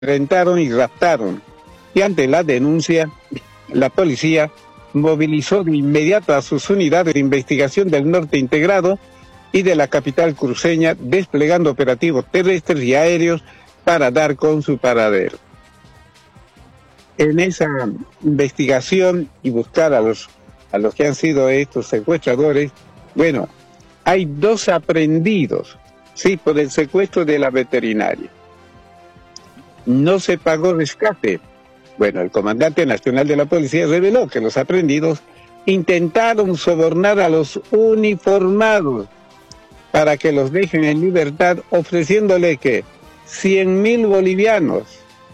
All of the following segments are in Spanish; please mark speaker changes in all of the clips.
Speaker 1: amedrentaron y raptaron. Y ante la denuncia, la policía movilizó de inmediato a sus unidades de investigación del norte integrado y de la capital cruceña, desplegando operativos terrestres y aéreos para dar con su paradero. En esa investigación y buscar a los que han sido estos secuestradores, bueno, hay 2 aprehendidos, sí, por el secuestro de la veterinaria. No se pagó rescate. Bueno, el comandante nacional de la policía reveló que los aprehendidos intentaron sobornar a los uniformados para que los dejen en libertad, ofreciéndole que 100.000 bolivianos.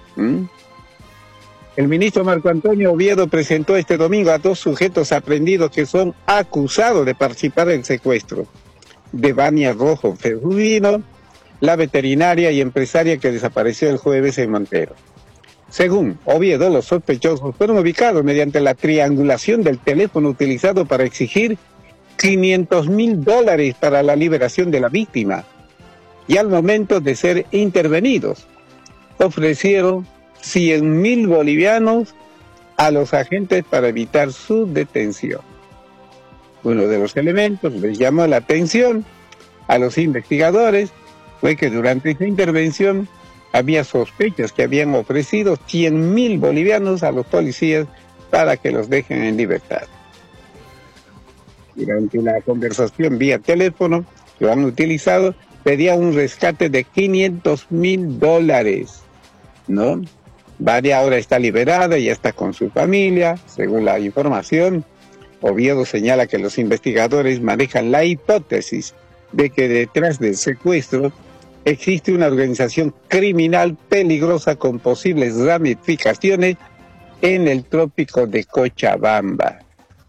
Speaker 1: El ministro Marco Antonio Oviedo presentó este domingo a 2 sujetos aprehendidos que son acusados de participar en el secuestro de Vania Rojo Ferrugino, la veterinaria y empresaria que desapareció el jueves en Montero. Según Oviedo, los sospechosos fueron ubicados mediante la triangulación del teléfono utilizado para exigir $500.000 para la liberación de la víctima, y al momento de ser intervenidos, ofrecieron 100.000 bolivianos a los agentes para evitar su detención. Uno de los elementos les llamó la atención a los investigadores fue que durante esa intervención había sospechas que habían ofrecido 100.000 bolivianos a los policías para que los dejen en libertad. Durante la conversación vía teléfono, lo han utilizado, pedía un rescate de $500.000, ¿no? Vania ahora está liberada y ya está con su familia, según la información. Oviedo señala que los investigadores manejan la hipótesis de que detrás del secuestro existe una organización criminal peligrosa con posibles ramificaciones en el trópico de Cochabamba.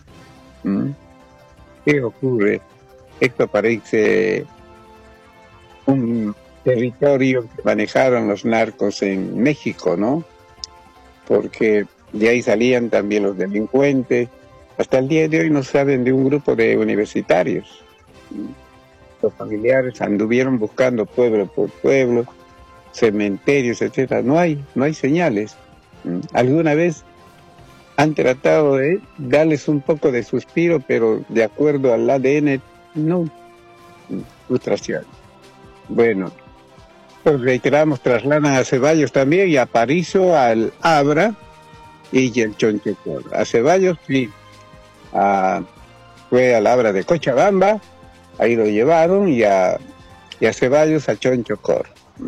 Speaker 1: ¿Qué ocurre? Esto parece un territorio que manejaron los narcos en México, ¿no? Porque de ahí salían también los delincuentes. Hasta el día de hoy no saben de un grupo de universitarios. Los familiares anduvieron buscando pueblo por pueblo, cementerios, etcétera. No hay señales. Alguna vez han tratado de darles un poco de suspiro, pero de acuerdo al ADN, no. Frustración. Bueno, pues reiteramos, trasladan a Ceballos también y a Aparicio, al Abra y el Chonchocor. A Ceballos sí, fue al Abra de Cochabamba, ahí lo llevaron, y a Ceballos a Chonchocor.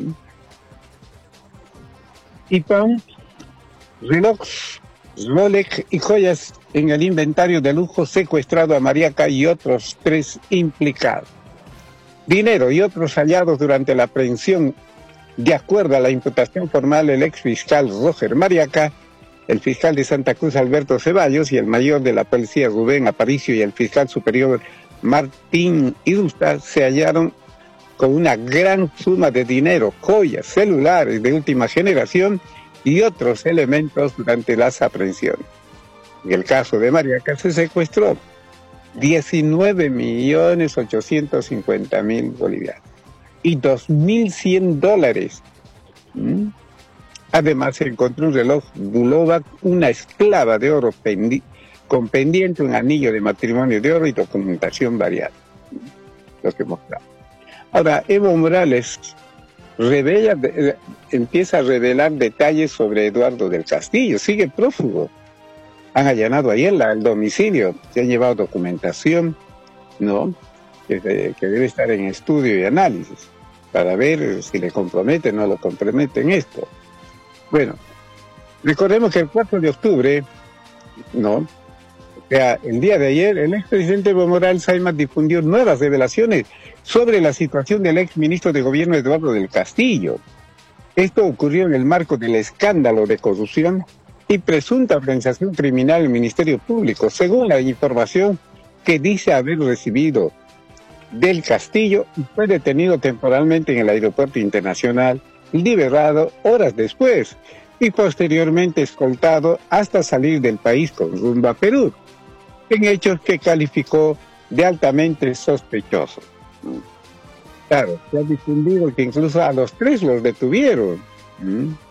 Speaker 1: Y pan, relojes, Rolex y joyas en el inventario de lujo secuestrado a Mariaca y otros 3 implicados. Dinero y otros hallados durante la aprehensión. De acuerdo a la imputación formal, el exfiscal Roger Mariaca, el fiscal de Santa Cruz Alberto Ceballos y el mayor de la policía Rubén Aparicio y el fiscal superior Martín Irusta se hallaron con una gran suma de dinero, joyas, celulares de última generación y otros elementos durante las aprehensiones. En el caso de Mariaca se secuestró $19.850.000 bolivianos y $2.100. Además se encontró un reloj Bulova, una esclava de oro con pendiente, un anillo de matrimonio de oro y documentación variada. Lo que mostramos. Ahora, Evo Morales empieza a revelar detalles sobre Eduardo del Castillo, sigue prófugo. Han allanado ayer el domicilio, se han llevado documentación, ¿no? Que debe estar en estudio y análisis para ver si le compromete o no lo compromete en esto. Bueno, recordemos que el 4 de octubre, ¿no? O sea, el día de ayer, el expresidente Evo Morales Aymat difundió nuevas revelaciones sobre la situación del exministro de Gobierno Eduardo del Castillo. Esto ocurrió en el marco del escándalo de corrupción y presunta organización criminal del Ministerio Público, según la información que dice haber recibido del Castillo, fue detenido temporalmente en el aeropuerto internacional, liberado horas después y posteriormente escoltado hasta salir del país con rumbo a Perú, en hechos que calificó de altamente sospechosos. Claro, se ha difundido que incluso a los 3 los detuvieron.